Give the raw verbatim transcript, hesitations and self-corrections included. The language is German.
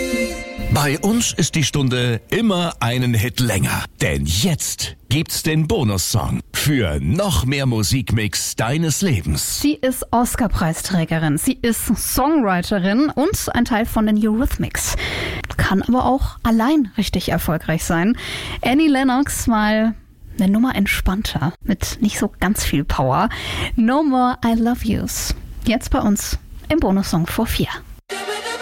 Bei uns ist die Stunde immer einen Hit länger. Denn jetzt gibt's den Bonussong für noch mehr Musikmix deines Lebens. Sie ist Oscar-Preisträgerin, sie ist Songwriterin und ein Teil von den Eurythmics. Kann aber auch allein richtig erfolgreich sein. Annie Lennox mal eine Nummer entspannter, mit nicht so ganz viel Power. No More I Love Yous. Jetzt bei uns im Bonussong vor vier.